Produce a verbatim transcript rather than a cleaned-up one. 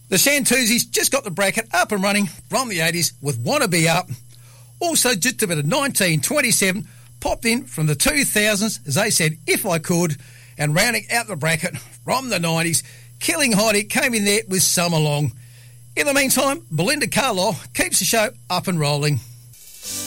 The Shantuzis just got the bracket up and running from the eighties with Wanna Be Up. Also, just a bit of nineteen twenty-seven popped in from the two thousands as they said, If I Could, and rounding out the bracket from the nineties, Killing Heidi came in there with Summer Long. In the meantime, Belinda Carlisle keeps the show up and rolling.